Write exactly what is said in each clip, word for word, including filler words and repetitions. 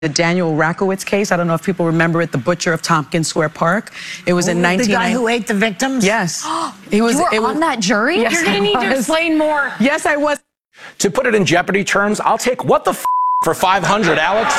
The Daniel Rakowitz case. I don't know if people remember it, the butcher of Tompkins Square Park. It was Ooh, in nineteen... The guy who ate the victims? Yes. He was, you were it was, on that jury? Yes, You're going to need to explain more. Yes, I was. To put it in Jeopardy terms, I'll take what the f for five hundred, Alex?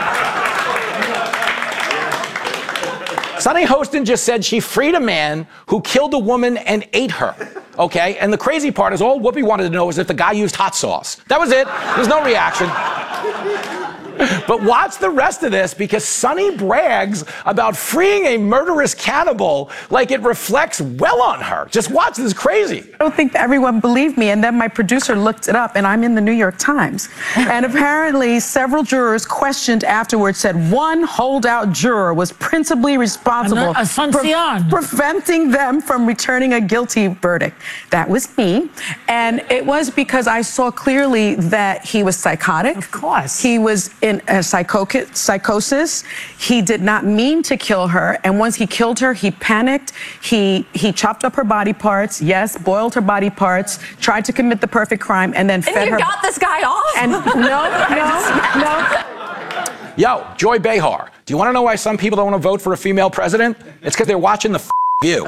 Sunny Hostin just said she freed a man who killed a woman and ate her. Okay? And the crazy part is all Whoopi wanted to know is if the guy used hot sauce. That was it. There's no reaction. But watch the rest of this because Sunny brags about freeing a murderous cannibal like it reflects well on her. Just watch this crazy. I don't think everyone believed me, and then my producer looked it up, and I'm in the New York Times. And apparently several jurors questioned afterwards said one holdout juror was principally responsible for preventing them from returning a guilty verdict. That was me. And it was because I saw clearly that he was psychotic. Of course. He was in a psycho psychosis. He did not mean to kill her. And once he killed her, he panicked. He he chopped up her body parts. Yes, boiled her body parts. Tried to commit the perfect crime, and then and fed you her. And you got this guy off? And no, no, no. Yo, Joy Behar. Do you want to know why some people don't want to vote for a female president? It's because they're watching the f View.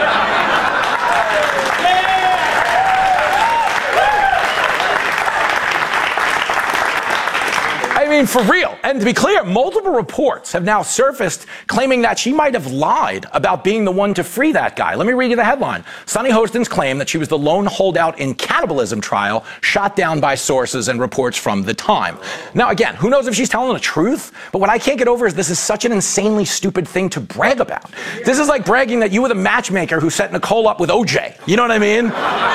I mean, for real. And to be clear, multiple reports have now surfaced claiming that she might have lied about being the one to free that guy. Let me read you the headline. Sunny Hostin's claim that she was the lone holdout in cannibalism trial shot down by sources and reports from the time. Now, again, who knows if she's telling the truth? But what I can't get over is this is such an insanely stupid thing to brag about. This is like bragging that you were the matchmaker who set Nicole up with O J. You know what I mean?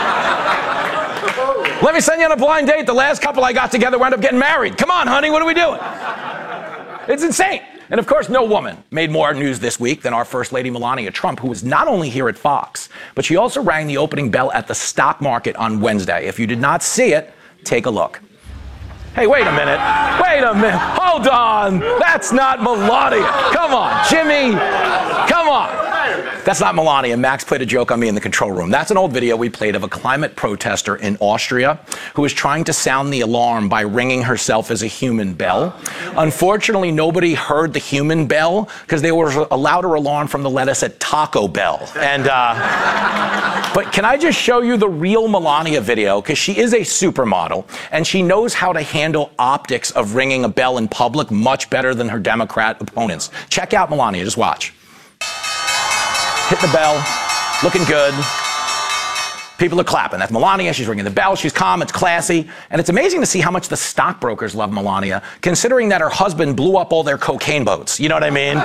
Let me send you on a blind date. The last couple I got together wound up getting married. Come on, honey, what are we doing? It's insane. And of course, no woman made more news this week than our First Lady Melania Trump, who was not only here at Fox, but she also rang the opening bell at the stock market on Wednesday. If you did not see it, take a look. Hey, wait a minute. Wait a minute. Hold on. That's not Melania. Come on, Jimmy. Come on. That's not Melania. Max played a joke on me in the control room. That's an old video we played of a climate protester in Austria who was trying to sound the alarm by ringing herself as a human bell. Unfortunately, nobody heard the human bell because there was a louder alarm from the lettuce at Taco Bell. And, uh, but can I just show you the real Melania video? Because she is a supermodel and she knows how to handle optics of ringing a bell in public much better than her Democrat opponents. Check out Melania. Just watch. Hit the bell, looking good. People are clapping. That's Melania. She's ringing the bell. She's calm. It's classy. And it's amazing to see how much the stockbrokers love Melania, considering that her husband blew up all their cocaine boats. You know what I mean?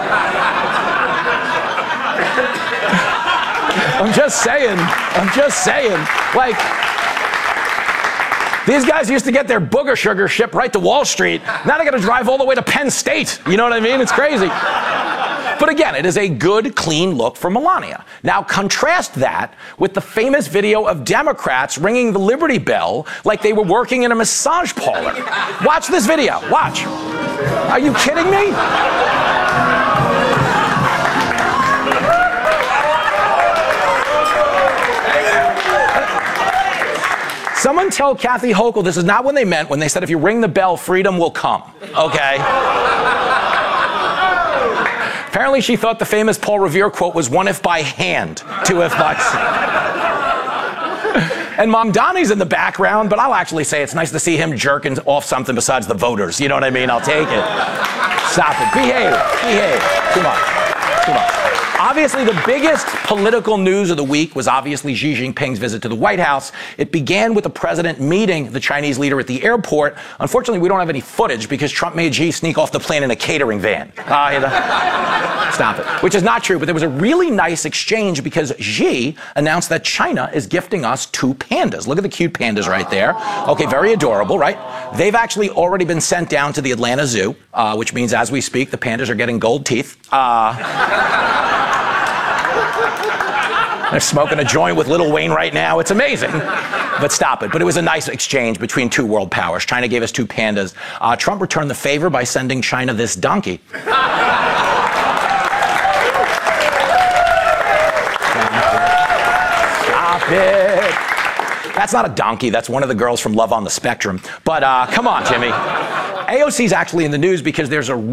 I'm just saying. I'm just saying. Like, these guys used to get their booger sugar shipped right to Wall Street. Now they got to drive all the way to Penn State. You know what I mean? It's crazy. But again, it is a good, clean look for Melania. Now contrast that with the famous video of Democrats ringing the Liberty Bell like they were working in a massage parlor. Watch this video. Watch. Are you kidding me? Someone tell Kathy Hochul this is not what they meant when they said if you ring the bell, freedom will come. Okay? Apparently she thought the famous Paul Revere quote was one if by hand, two if by... And Mom Donnie's in the background, but I'll actually say it's nice to see him jerking off something besides the voters. You know what I mean? I'll take it. Stop it. Behave. Behave. Too much. Too much. Obviously, the biggest political news of the week was obviously Xi Jinping's visit to the White House. It began with the president meeting the Chinese leader at the airport. Unfortunately, we don't have any footage because Trump made Xi sneak off the plane in a catering van. Uh, you know, stop it. Which is not true, but there was a really nice exchange because Xi announced that China is gifting us two pandas. Look at the cute pandas right there. Okay, very adorable, right? They've actually already been sent down to the Atlanta Zoo, uh, which means as we speak, the pandas are getting gold teeth. Uh... They're smoking a joint with Lil Wayne right now. It's amazing. But stop it. But it was a nice exchange between two world powers. China gave us two pandas. Uh, Trump returned the favor by sending China this donkey. Stop it. That's not a donkey. That's one of the girls from Love on the Spectrum. But uh, come on, Jimmy. A O C is actually in the news because there's a